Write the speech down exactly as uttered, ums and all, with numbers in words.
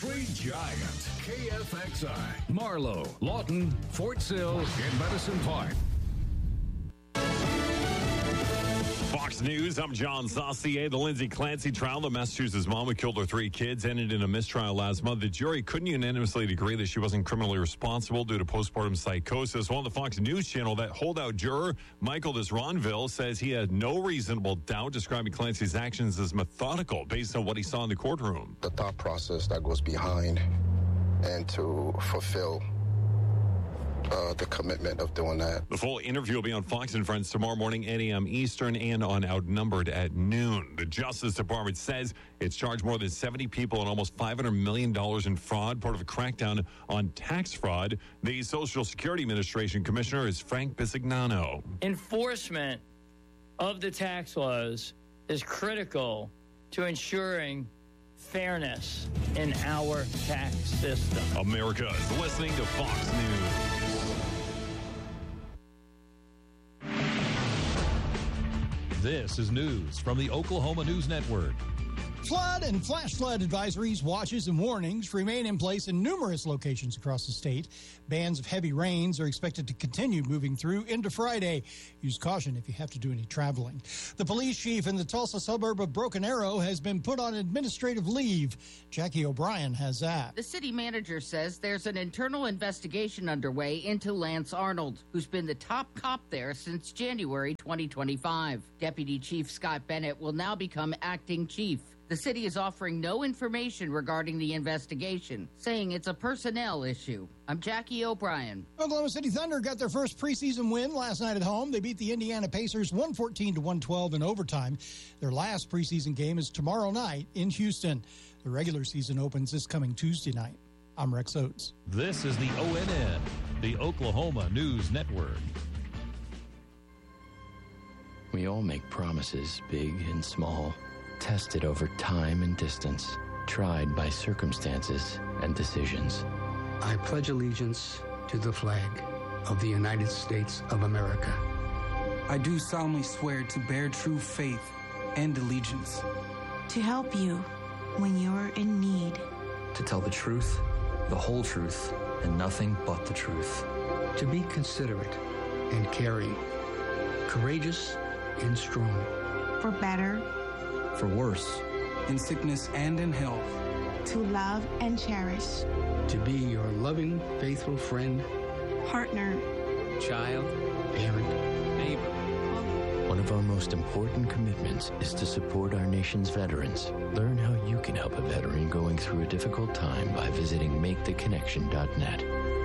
Country Giant, K F X I, Marlow, Lawton, Fort Sill, and Medicine Park. Fox News, I'm John Saucier. The Lindsay Clancy trial, the Massachusetts mom who killed her three kids, ended in a mistrial last month. The jury couldn't unanimously agree that she wasn't criminally responsible due to postpartum psychosis. Well, on the Fox News channel, that holdout juror, Michael Desronville, says he had no reasonable doubt, describing Clancy's actions as methodical based on what he saw in the courtroom. The thought process that goes behind and to fulfill Uh, the commitment of doing that. The full interview will be on Fox and Friends tomorrow morning, eight a.m. Eastern, and on Outnumbered at noon. The Justice Department says it's charged more than seventy people and almost five hundred million dollars in fraud, part of a crackdown on tax fraud. The Social Security Administration Commissioner is Frank Bisignano. Enforcement of the tax laws is critical to ensuring fairness in our tax system. America is listening to Fox News. This is news from the Oklahoma News Network. Flood and flash flood advisories, watches, and warnings remain in place in numerous locations across the state. Bands of heavy rains are expected to continue moving through into Friday. Use caution if you have to do any traveling. The police chief in the Tulsa suburb of Broken Arrow has been put on administrative leave. Jackie O'Brien has that. The city manager says there's an internal investigation underway into Lance Arnold, who's been the top cop there since January twenty twenty-five. Deputy Chief Scott Bennett will now become acting chief. The city is offering no information regarding the investigation, saying it's a personnel issue. I'm Jackie O'Brien. Oklahoma City Thunder got their first preseason win last night at home. They beat the Indiana Pacers one fourteen to one twelve in overtime. Their last preseason game is tomorrow night in Houston. The regular season opens this coming Tuesday night. I'm Rex Oates. This is the O N N, the Oklahoma News Network. We all make promises, big and small, tested over time and distance, tried by circumstances and decisions. I pledge allegiance to the flag of the United States of America. I do solemnly swear to bear true faith and allegiance. To help you when you're in need. To tell the truth, the whole truth, and nothing but the truth. To be considerate and caring, courageous and strong. For better, for worse, in sickness and in health. To love and cherish. To be your loving, faithful friend, partner, child, parent, neighbor. One of our most important commitments is to support our nation's veterans. Learn how you can help a veteran going through a difficult time by visiting make the connection dot net.